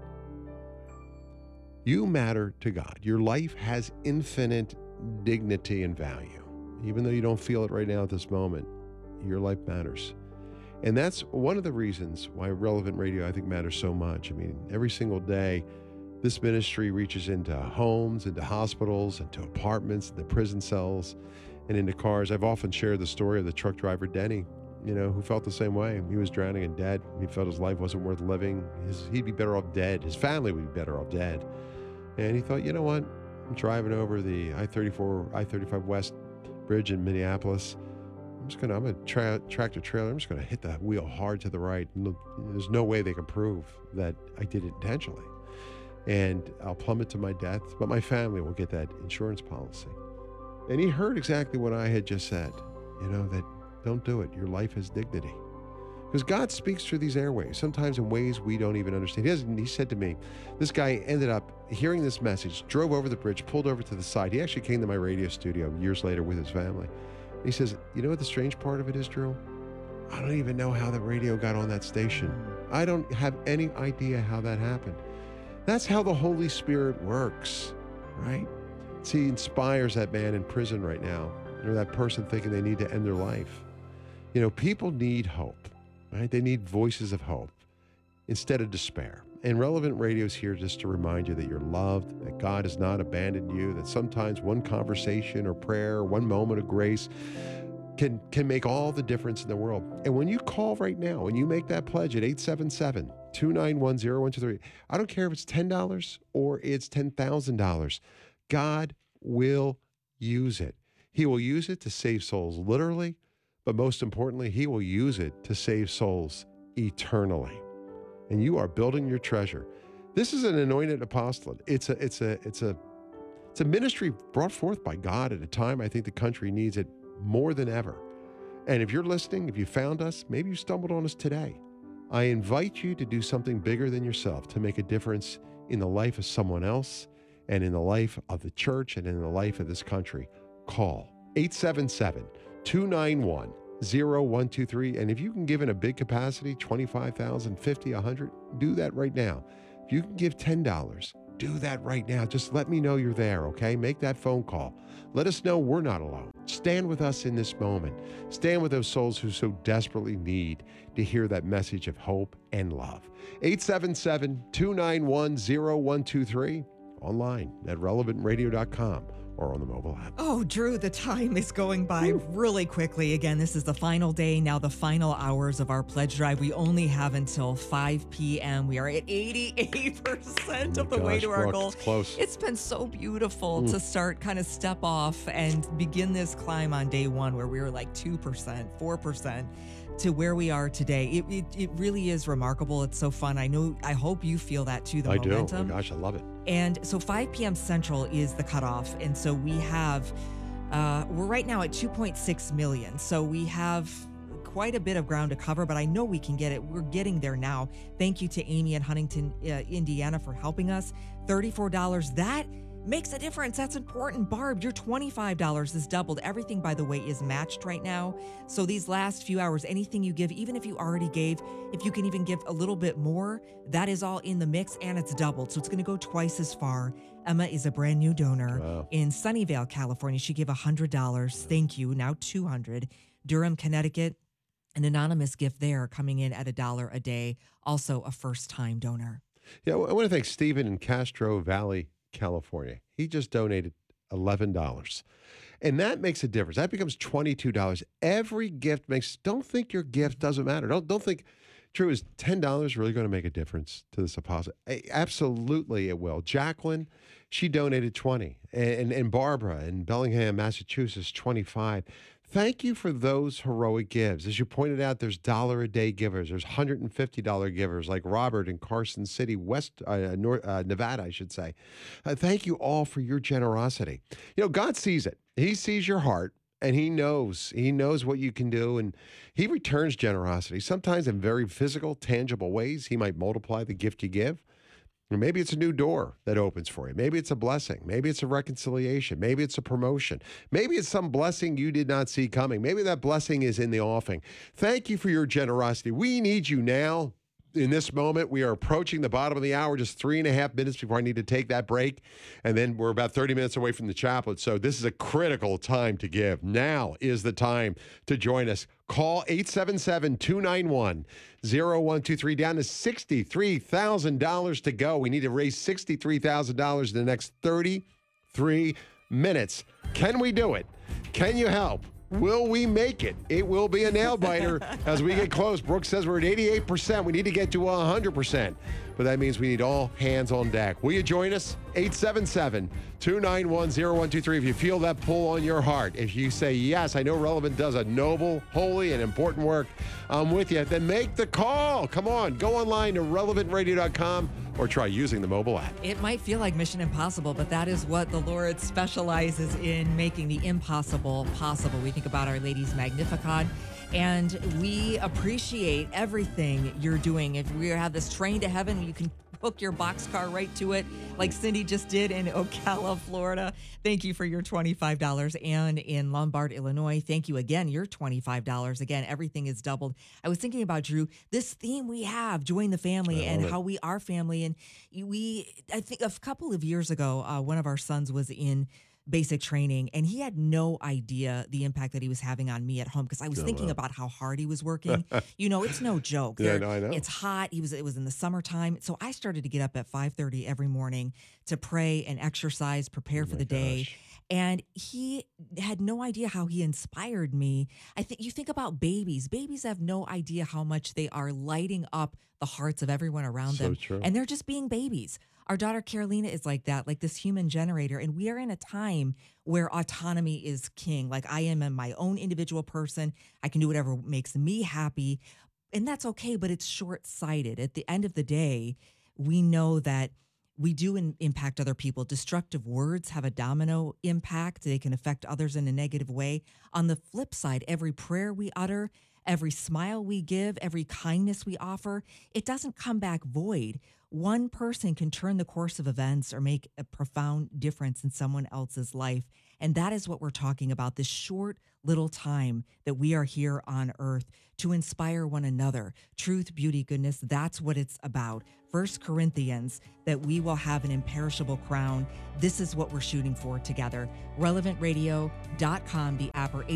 You matter to God. Your life has infinite dignity and value. Even though you don't feel it right now at this moment, your life matters. And that's one of the reasons why Relevant Radio, I think, matters so much. I mean, every single day, this ministry reaches into homes, into hospitals, into apartments, into prison cells, and into cars. I've often shared the story of the truck driver, Denny, who felt the same way. He was drowning and dead. He felt his life wasn't worth living. He'd be better off dead. His family would be better off dead. And he thought, you know what? I'm driving over the I-35 West Bridge in Minneapolis. I'm a tractor trailer. I'm just going to hit the wheel hard to the right. There's no way they can prove that I did it intentionally. And I'll plummet to my death, but my family will get that insurance policy. And he heard exactly what I had just said, that don't do it. Your life has dignity. Because God speaks through these airways, sometimes in ways we don't even understand. He said to me, this guy ended up hearing this message, drove over the bridge, pulled over to the side. He actually came to my radio studio years later with his family. He says, you know what the strange part of it is, Drew? I don't even know how the radio got on that station. I don't have any idea how that happened. That's how the Holy Spirit works, right? See, he inspires that man in prison right now, or that person thinking they need to end their life. People need hope, right? They need voices of hope instead of despair. And Relevant Radio is here just to remind you that you're loved, that God has not abandoned you, that sometimes one conversation or prayer, one moment of grace can make all the difference in the world. And when you call right now and you make that pledge at 877-291-0123, I don't care if it's $10 or it's $10,000, God will use it. He will use it to save souls literally, but most importantly, he will use it to save souls eternally. and you are building your treasure. This is an anointed apostolate. It's a ministry brought forth by God at a time I think the country needs it more than ever. And if you're listening, if you found us, maybe you stumbled on us today, I invite you to do something bigger than yourself, to make a difference in the life of someone else and in the life of the church and in the life of this country. Call 877-291-0123. And if you can give in a big capacity, 25,000, 50, 100, do that right now. If you can give $10, do that right now. Just let me know you're there, okay? Make that phone call. Let us know we're not alone. Stand with us in this moment. Stand with those souls who so desperately need to hear that message of hope and love. 877-291-0123. Online at relevantradio.com or on the mobile app.
Oh, Drew, the time is going by really quickly. Again, this is the final day, now the final hours of our pledge drive. We only have until 5 p.m. We are at 88% of the way to our
Brooke,
goal.
it's close.
It's been so beautiful to start kind of step off and begin this climb on day one where we were like 2%, 4%. To where we are today. It really is remarkable. It's so fun. I hope you feel that too, the momentum.
Do. Oh my gosh, I love it.
And so 5 p.m. Central is the cutoff. And so we have, we're right now at 2.6 million. So we have quite a bit of ground to cover, but I know we can get it. We're getting there now. Thank you to Amy in Huntington, Indiana for helping us. $34. That makes a difference. That's important. Barb, your $25 is doubled. Everything, by the way, is matched right now. So these last few hours, anything you give, even if you already gave, if you can even give a little bit more, that is all in the mix and it's doubled. So it's going to go twice as far. Emma is a brand new donor in Sunnyvale, California. She gave $100. Thank you. Now $200. Durham, Connecticut, an anonymous gift there coming in at $1 a day. Also a first-time donor.
Yeah, I want to thank Stephen in Castro Valley, California. He just donated $11. And that makes a difference. That becomes $22. Every gift makes, don't think your gift doesn't matter. Don't think, Drew, is $10 really going to make a difference to this apostle? Absolutely it will. Jacqueline, she donated 20. And Barbara in Bellingham, Massachusetts, 25. Thank you for those heroic gives. As you pointed out, there's $1-a-day givers. There's $150 givers like Robert in Carson City, Nevada, I should say. Thank you all for your generosity. You know, God sees it. He sees your heart, and He knows what you can do, and He returns generosity, sometimes in very physical, tangible ways. He might multiply the gift you give. Or maybe it's a new door that opens for you. Maybe it's a blessing. Maybe it's a reconciliation. Maybe it's a promotion. Maybe it's some blessing you did not see coming. Maybe that blessing is in the offing. Thank you for your generosity. We need you now. In this moment, we are approaching the bottom of the hour, just 3.5 minutes before I need to take that break. And then we're about 30 minutes away from the chaplet. So this is a critical time to give. Now is the time to join us. Call 877-291-0123. Down to $63,000 to go. We need to raise $63,000 in the next 33 minutes. Can we do it? Can you help? Will we make it? It will be a nail biter as we get close. Brooke says we're at 88%. We need to get to 100%. But that means we need all hands on deck. Will you join us? 877-291-0123. If you feel that pull on your heart, if you say, yes, I know Relevant does a noble, holy, and important work, I'm with you, then make the call. Come on, go online to relevantradio.com or try using the mobile app.
It might feel like Mission Impossible, but that is what the Lord specializes in, making the impossible possible. We think about Our Lady's Magnificat, and we appreciate everything you're doing. If we have this train to heaven, you can hook your boxcar right to it, like Cindy just did in Ocala, Florida. Thank you for your $25. And in Lombard, Illinois, thank you again, your $25. Again, everything is doubled. I was thinking about, Drew, this theme we have, join the family, and how we are family. And I think a couple of years ago, one of our sons was in basic training, and he had no idea the impact that he was having on me at home, because I was thinking about how hard he was working. You know, it's no joke.
Yeah, no, I know.
It's hot. It was in the summertime. So I started to get up at 5:30 every morning to pray and exercise, prepare for the day. And he had no idea how he inspired me. I think you think about babies. Babies have no idea how much they are lighting up the hearts of everyone around them.
True.
And they're just being babies. Our daughter Carolina is like that, like this human generator. And we are in a time where autonomy is king. Like, I am my own individual person. I can do whatever makes me happy. And that's okay, but it's short-sighted. At the end of the day, we know that we do impact other people. Destructive words have a domino impact. They can affect others in a negative way. On the flip side, every prayer we utter, every smile we give, every kindness we offer, it doesn't come back void. One person can turn the course of events or make a profound difference in someone else's life. And that is what we're talking about, this short little time that we are here on earth to inspire one another. Truth, beauty, goodness, that's what it's about. 1 Corinthians, that we will have an imperishable crown. This is what we're shooting for together. RelevantRadio.com, the app, or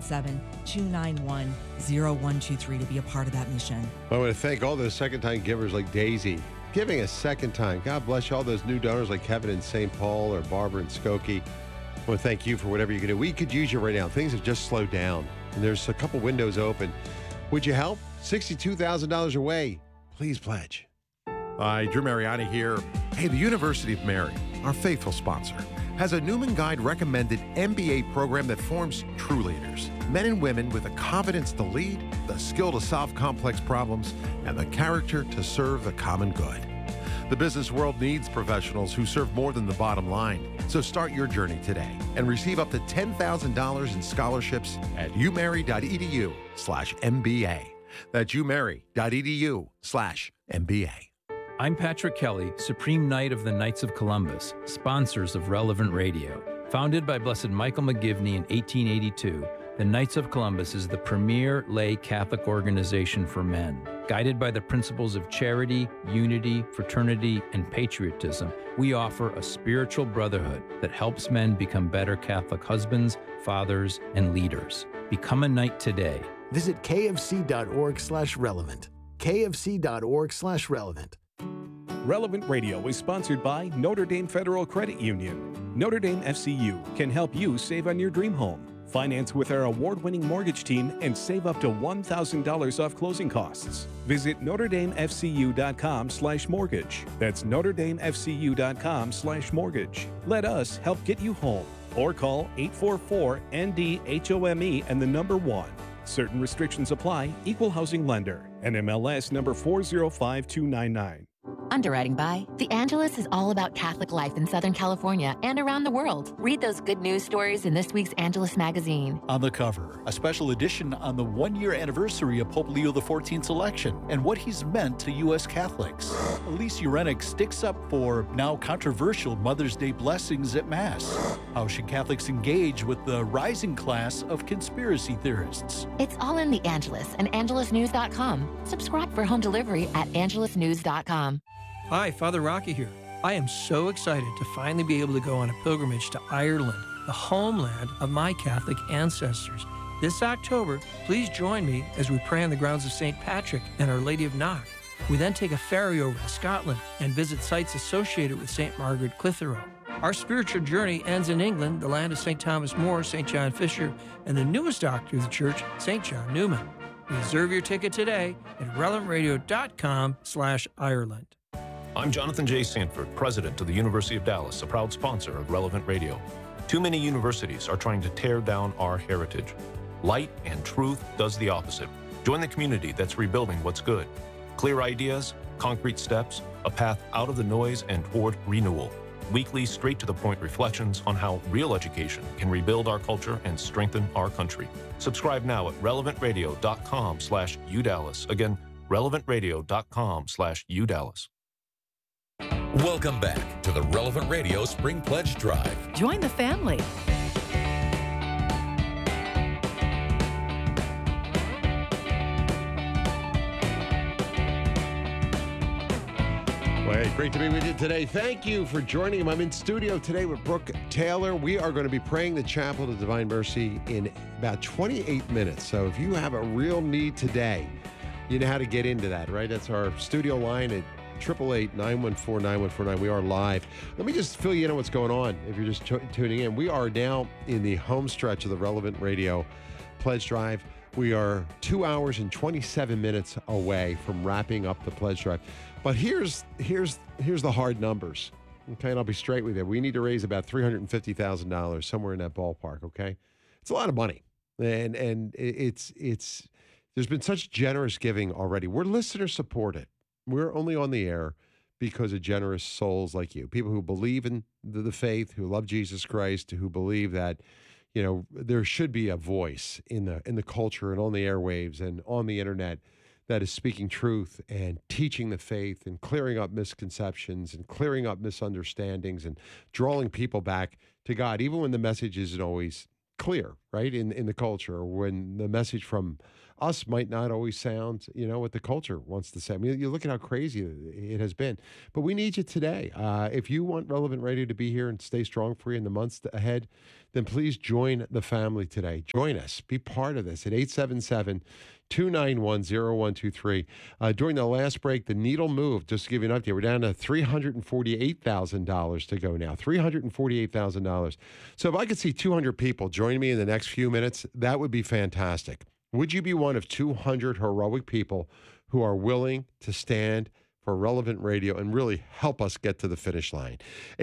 877-291-0123 to be a part of that mission.
I want to thank all those second-time givers like Daisy, giving a second time. God bless you. All those new donors like Kevin in St. Paul or Barbara in Skokie. I want to thank you for whatever you can do. We could use you right now. Things have just slowed down, and there's a couple windows open. Would you help? $62,000 away. Please pledge.
Hi, Drew Mariani here. Hey, the University of Mary, our faithful sponsor, has a Newman Guide recommended MBA program that forms true leaders. Men and women with the confidence to lead, the skill to solve complex problems, and the character to serve the common good. The business world needs professionals who serve more than the bottom line. So start your journey today and receive up to $10,000 in scholarships at umary.edu/MBA. That's umary.edu/MBA.
I'm Patrick Kelly, Supreme Knight of the Knights of Columbus, sponsors of Relevant Radio. Founded by Blessed Michael McGivney in 1882, the Knights of Columbus is the premier lay Catholic organization for men. Guided by the principles of charity, unity, fraternity, and patriotism, we offer a spiritual brotherhood that helps men become better Catholic husbands, fathers, and leaders. Become a knight today.
Visit kfc.org/relevant. kfc.org/relevant.
Relevant Radio is sponsored by Notre Dame Federal Credit Union. Notre Dame FCU can help you save on your dream home. Finance with our award-winning mortgage team and save up to $1,000 off closing costs. Visit NotreDameFCU.com/mortgage. That's NotreDameFCU.com/mortgage. Let us help get you home. Or call 844-ND-HOME and the number 1. Certain restrictions apply. Equal housing lender. NMLS number 405299.
Underwriting by The Angelus is all about Catholic life in Southern California and around the world. Read those good news stories in this week's Angelus magazine.
On the cover, a special edition on the one-year anniversary of Pope Leo XIV's election and what he's meant to U.S. Catholics. Elise Urenick sticks up for now controversial Mother's Day blessings at Mass. How should Catholics engage with the rising class of conspiracy theorists?
It's all in The Angelus and angelusnews.com. Subscribe for home delivery at angelusnews.com.
Hi, Father Rocky here. I am so excited to finally be able to go on a pilgrimage to Ireland, the homeland of my Catholic ancestors. This October, please join me as we pray on the grounds of St. Patrick and Our Lady of Knock. We then take a ferry over to Scotland and visit sites associated with St. Margaret Clitheroe. Our spiritual journey ends in England, the land of St. Thomas More, St. John Fisher, and the newest doctor of the church, St. John Newman. Reserve your ticket today at relevantradio.com/Ireland.
I'm Jonathan J. Sanford, president of the University of Dallas, a proud sponsor of Relevant Radio. Too many universities are trying to tear down our heritage. Light and truth does the opposite. Join the community that's rebuilding what's good. Clear ideas, concrete steps, a path out of the noise and toward renewal. Weekly, straight-to-the-point reflections on how real education can rebuild our culture and strengthen our country. Subscribe now at relevantradio.com/UDallas. Again, relevantradio.com/UDallas.
Welcome back to the Relevant Radio Spring Pledge Drive.
Join the family.
Well, hey, great to be with you today. Thank you for joining him. I'm in studio today with Brooke Taylor. We are going to be praying the Chapel of Divine Mercy in about 28 minutes. So if you have a real need today, you know how to get into that, right? That's our studio line at 888-914-9149. We are live. Let me just fill you in on what's going on if you're just tuning in. We are now in the home stretch of the Relevant Radio Pledge Drive. We are 2 hours and 27 minutes away from wrapping up the Pledge Drive. But here's the hard numbers, okay? And I'll be straight with you. We need to raise about $350,000, somewhere in that ballpark, okay? It's a lot of money. And it's there's been such generous giving already. We're listener supported. We're only on the air because of generous souls like you, people who believe in the faith, who love Jesus Christ, who believe that, there should be a voice in the culture and on the airwaves and on the internet that is speaking truth and teaching the faith and clearing up misconceptions and clearing up misunderstandings and drawing people back to God, even when the message isn't always clear, right, in the culture, or when the message from us might not always sound, what the culture wants to say. I mean, you look at how crazy it has been. But we need you today. If you want Relevant Radio to be here and stay strong for you in the months ahead, then please join the family today. Join us. Be part of this at 877-291-0123. During the last break, the needle moved. Just to give you an update, we're down to $348,000 to go now. $348,000. So if I could see 200 people join me in the next few minutes, that would be fantastic. Would you be one of 200 heroic people who are willing to stand for Relevant Radio and really help us get to the finish line?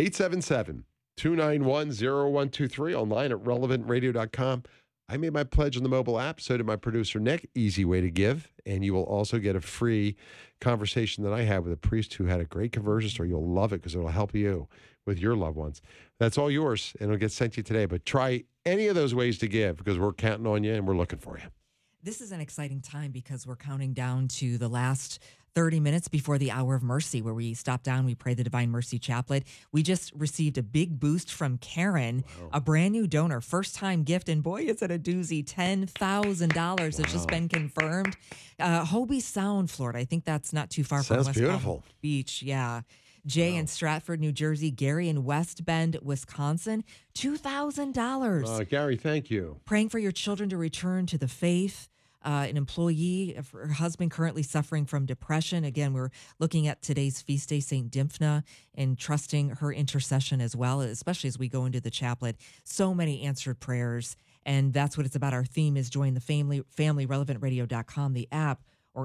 877-291-0123, online at relevantradio.com. I made my pledge on the mobile app. So did my producer, Nick. Easy way to give. And you will also get a free conversation that I had with a priest who had a great conversion story. You'll love it because it will help you with your loved ones. That's all yours, and it'll get sent to you today. But try any of those ways to give because we're counting on you and we're looking for you.
This is an exciting time because we're counting down to the last 30 minutes before the hour of mercy, where we stop down, we pray the Divine Mercy Chaplet. We just received a big boost from Karen, a brand new donor, first-time gift, and boy, is it a doozy, $10,000 has just been confirmed. Hobie Sound, Florida. I think that's not too far from West Palm Beach. Yeah. Jay in Stratford, New Jersey. Gary in West Bend, Wisconsin. $2,000.
Gary, thank you.
Praying for your children to return to the faith. An employee, her husband currently suffering from depression. Again, we're looking at today's feast day, St. Dymphna, and trusting her intercession as well, especially as we go into the chaplet. So many answered prayers, and that's what it's about. Our theme is join the family, relevantradio.com, the app, or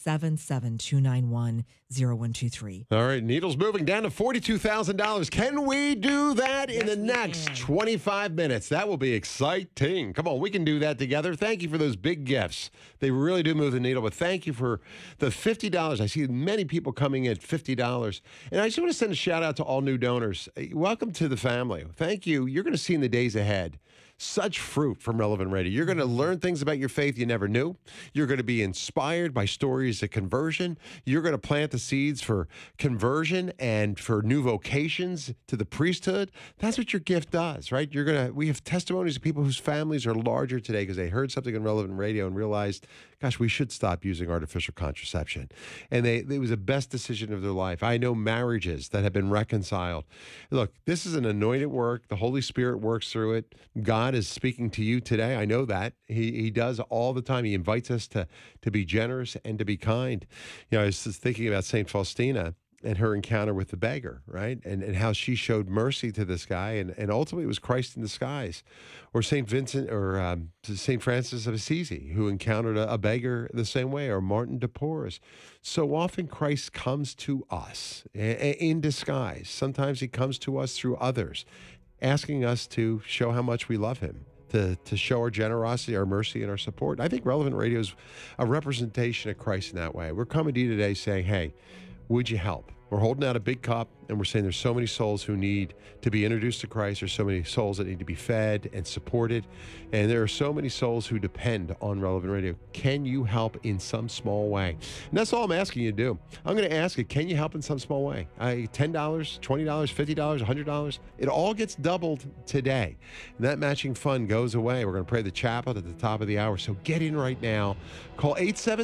877-291-0123.
All right, needle's moving down to $42,000. Can we do that in the next 25 minutes? That will be exciting. Come on, we can do that together. Thank you for those big gifts. They really do move the needle, but thank you for the $50. I see many people coming at $50. And I just want to send a shout out to all new donors. Welcome to the family. Thank you. You're going to see in the days ahead such fruit from Relevant Radio. You're going to learn things about your faith you never knew. You're going to be inspired by stories of conversion. You're going to plant the seeds for conversion and for new vocations to the priesthood. That's what your gift does, right? We have testimonies of people whose families are larger today because they heard something on Relevant Radio and realized, gosh, we should stop using artificial contraception. And it was the best decision of their life. I know marriages that have been reconciled. Look, this is an anointed work. The Holy Spirit works through it. God is speaking to you today. I know that. He does all the time. He invites us to be generous and to be kind. I was just thinking about St. Faustina and her encounter with the beggar, right? And how she showed mercy to this guy. And ultimately it was Christ in disguise. Or St. Vincent or St. Francis of Assisi, who encountered a beggar the same way, or Martin de Porres. So often Christ comes to us in disguise. Sometimes he comes to us through others, asking us to show how much we love him, to show our generosity, our mercy, and our support. I think Relevant Radio is a representation of Christ in that way. We're coming to you today saying, hey, would you help? We're holding out a big cup, and we're saying there's so many souls who need to be introduced to Christ. There's so many souls that need to be fed and supported, and there are so many souls who depend on Relevant Radio. Can you help in some small way? And that's all I'm asking you to do. I'm going to ask you, can you help in some small way? $10, $20, $50, $100? It all gets doubled today. And that matching fund goes away. We're going to pray the chaplet at the top of the hour. So get in right now. Call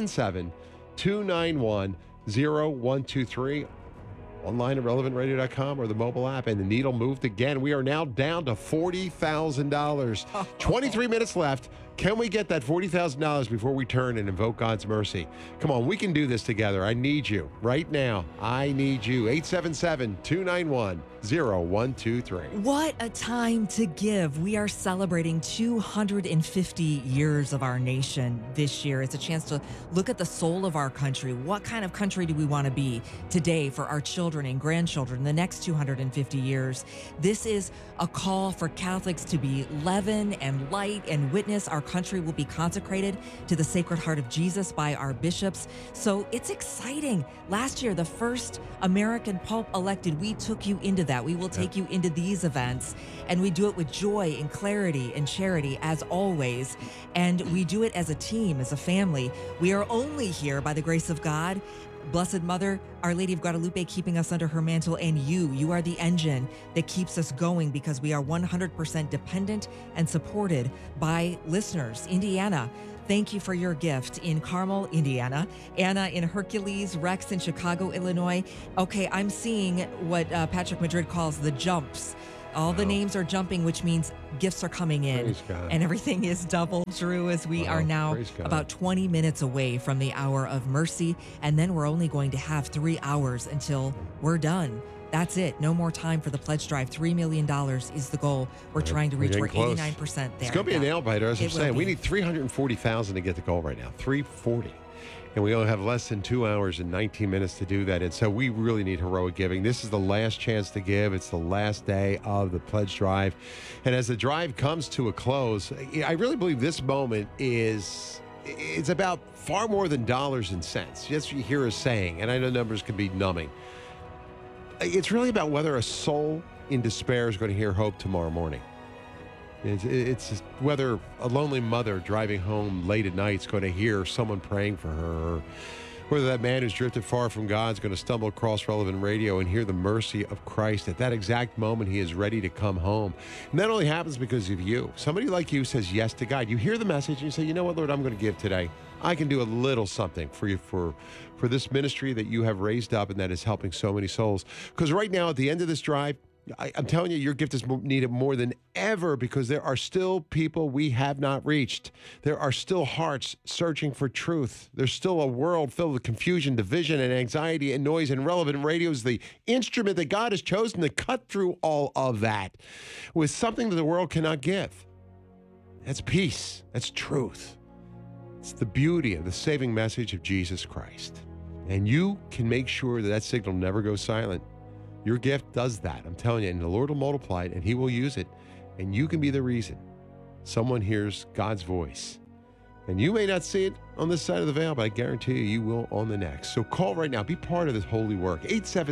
877-291-0123. Online at relevantradio.com or the mobile app, and the needle moved again. We are now down to $40,000. 23 minutes left. Can we get that $40,000 before we turn and invoke God's mercy? Come on, we can do this together. I need you right now. I need you. 877-291-0123.
What a time to give. We are celebrating 250 years of our nation this year. It's a chance to look at the soul of our country. What kind of country do we want to be today for our children and grandchildren the next 250 years? This is a call for Catholics to be leaven and light and witness our country will be consecrated to the Sacred Heart of Jesus by our bishops. So it's exciting. Last year, the first American Pope elected, we took you into that. We will take you into these events, and we do it with joy and clarity and charity as always. And we do it as a team, as a family. We are only here by the grace of God. Blessed Mother, Our Lady of Guadalupe, keeping us under her mantle, and you are the engine that keeps us going, because we are 100% dependent and supported by listeners. Indiana, thank you for your gift in Carmel, Indiana, Anna in Hercules, Rex in Chicago, Illinois. Okay, I'm seeing what Patrick Madrid calls the jumps. All the names are jumping, which means gifts are coming in.
Praise God.
And everything is double, Drew, as we are now about 20 minutes away from the hour of mercy. And then we're only going to have 3 hours until we're done. That's it. No more time for the pledge drive. $3 million is the goal we're trying to reach. We're 89% there.
It's going to be a nail biter, as I'm saying. We
be.
need 340,000 to get the goal right now. 340. And we only have less than 2 hours and 19 minutes to do that. And so we really need heroic giving. This is the last chance to give. It's the last day of the pledge drive. And as the drive comes to a close, I really believe this moment it's about far more than dollars and cents. That's what you hear us saying. And I know numbers can be numbing. It's really about whether a soul in despair is going to hear hope tomorrow morning. It's whether a lonely mother driving home late at night is going to hear someone praying for her, or whether that man who's drifted far from God is going to stumble across Relevant Radio and hear the mercy of Christ. At that exact moment, he is ready to come home. And that only happens because of you. Somebody like you says yes to God. You hear the message and you say, you know what, Lord, I'm going to give today. I can do a little something for you, for this ministry that you have raised up and that is helping so many souls. Because right now, at the end of this drive, I'm telling you, your gift is needed more than ever, because there are still people we have not reached. There are still hearts searching for truth. There's still a world filled with confusion, division, and anxiety and noise, and Relevant Radio is the instrument that God has chosen to cut through all of that with something that the world cannot give. That's peace. That's truth. It's the beauty of the saving message of Jesus Christ. And you can make sure that that signal never goes silent. Your gift does that. I'm telling you, and the Lord will multiply it, and he will use it. And you can be the reason someone hears God's voice. And you may not see it on this side of the veil, but I guarantee you will on the next. So call right now. Be part of this holy work.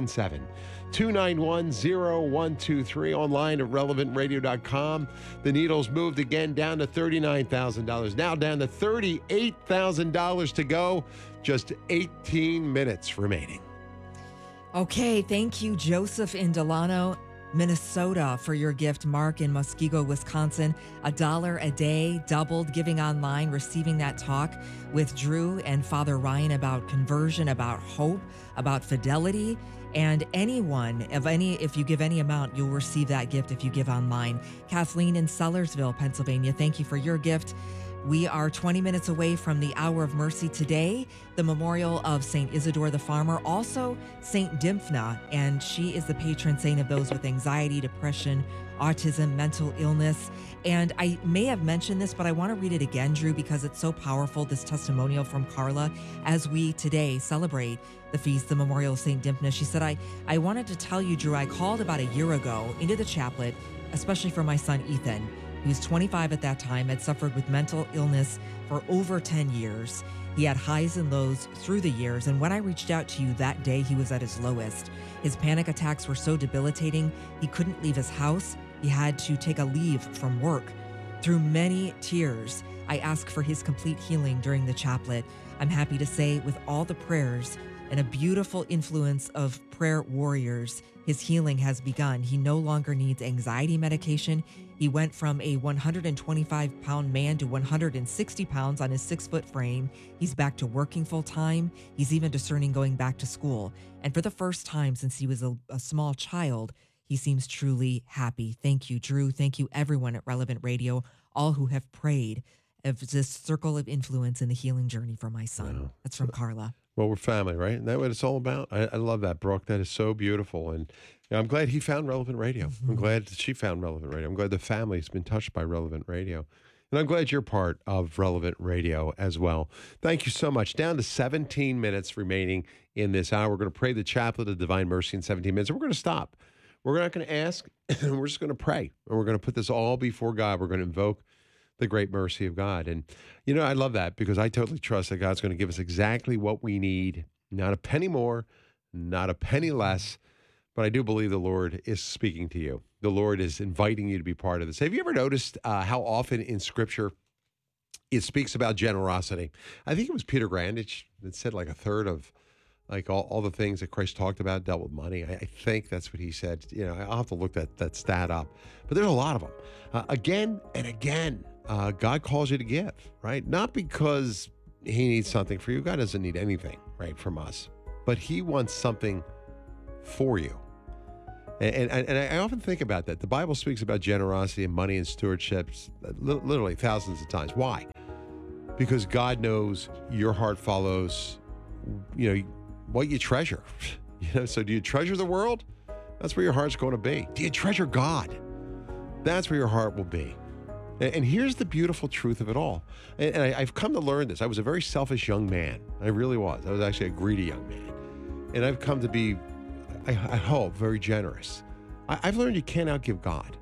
877-291-0123. Online at relevantradio.com. The needle's moved again down to $39,000. Now down to $38,000 to go. Just 18 minutes remaining.
Okay, thank you, Joseph in Delano, Minnesota, for your gift. Mark in Muskego, Wisconsin, $1 a day, doubled, giving online, receiving that talk with Drew and Father Ryan about conversion, about hope, about fidelity. And if you give any amount, you'll receive that gift if you give online. Kathleen in Sellersville, Pennsylvania, thank you for your gift. We are 20 minutes away from the hour of mercy today, the memorial of St. Isidore the Farmer, also St. Dymphna, and she is the patron saint of those with anxiety, depression, autism, mental illness. And I may have mentioned this, but I want to read it again, Drew, because it's so powerful, this testimonial from Carla, as we today celebrate the feast, the memorial of St. Dymphna. She said, I wanted to tell you, Drew, I called about a year ago into the chaplet, especially for my son, Ethan. He was 25 at that time, had suffered with mental illness for over 10 years. He had highs and lows through the years, and when I reached out to you that day, he was at his lowest. His panic attacks were so debilitating, he couldn't leave his house. He had to take a leave from work. Through many tears, I asked for his complete healing during the chaplet. I'm happy to say, with all the prayers and a beautiful influence of prayer warriors, his healing has begun. He no longer needs anxiety medication. He went from a 125-pound man to 160 pounds on his 6-foot frame. He's back to working full-time. He's even discerning going back to school. And for the first time since he was a small child, he seems truly happy. Thank you, Drew. Thank you, everyone at Relevant Radio, all who have prayed of this circle of influence in the healing journey for my son. Wow. That's from Carla.
Well, we're family, right? Isn't that what it's all about? I love that, Brooke. That is so beautiful. And I'm glad he found Relevant Radio. I'm glad that she found Relevant Radio. I'm glad the family's been touched by Relevant Radio. And I'm glad you're part of Relevant Radio as well. Thank you so much. Down to 17 minutes remaining in this hour. We're going to pray the Chaplet of Divine Mercy in 17 minutes. And we're going to stop. We're not going to ask. We're just going to pray. And we're going to put this all before God. We're going to invoke the great mercy of God. And, I love that because I totally trust that God's going to give us exactly what we need, not a penny more, not a penny less. But I do believe the Lord is speaking to you. The Lord is inviting you to be part of this. Have you ever noticed how often in Scripture it speaks about generosity? I think it was Peter Grandich that said like a third of like all the things that Christ talked about dealt with money. I think that's what he said. I'll have to look that stat up. But there's a lot of them. Again and again, God calls you to give, right? Not because he needs something for you. God doesn't need anything, right, from us. But he wants something for you. And I often think about that. The Bible speaks about generosity and money and stewardships literally thousands of times. Why? Because God knows your heart follows, what you treasure. So do you treasure the world? That's where your heart's going to be. Do you treasure God? That's where your heart will be. And here's the beautiful truth of it all. And I've come to learn this. I was a very selfish young man. I really was. I was actually a greedy young man. And I've come to be, I hope, very generous. I've learned you can't outgive God.